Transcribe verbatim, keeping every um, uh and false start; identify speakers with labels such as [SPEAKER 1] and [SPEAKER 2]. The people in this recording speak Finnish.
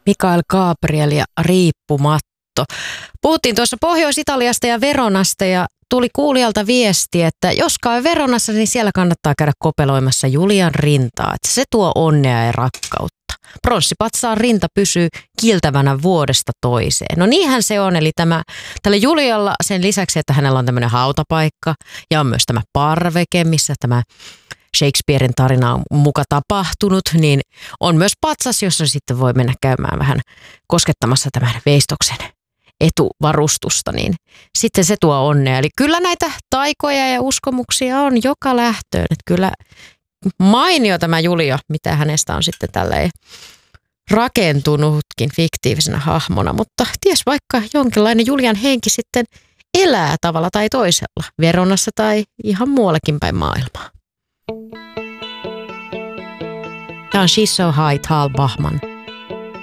[SPEAKER 1] Mikael Gabriel ja Riippumatto. Puhuttiin tuossa Pohjois-Italiasta ja Veronasta ja tuli kuulijalta viesti, että jos käy Veronassa, niin siellä kannattaa käydä kopeloimassa Julian rintaa. Että se tuo onnea ja rakkautta. Pronssipatsaan rinta pysyy kiiltävänä vuodesta toiseen. No niinhän se on, eli tämä, tällä Julialla sen lisäksi, että hänellä on tämmöinen hautapaikka ja on myös tämä parveke, missä tämä Shakespearen tarina on muka tapahtunut, niin on myös patsas, jossa sitten voi mennä käymään vähän koskettamassa tämän veistoksen etuvarustusta, niin sitten se tuo onnea. Eli kyllä näitä taikoja ja uskomuksia on joka lähtöön, että kyllä mainio tämä Julia, mitä hänestä on sitten tälleen rakentunutkin fiktiivisenä hahmona, mutta ties vaikka jonkinlainen Julian henki sitten elää tavalla tai toisella, Veronassa tai ihan muuallakin päin maailmaa. Tämä on She's So High, Tal Bachman.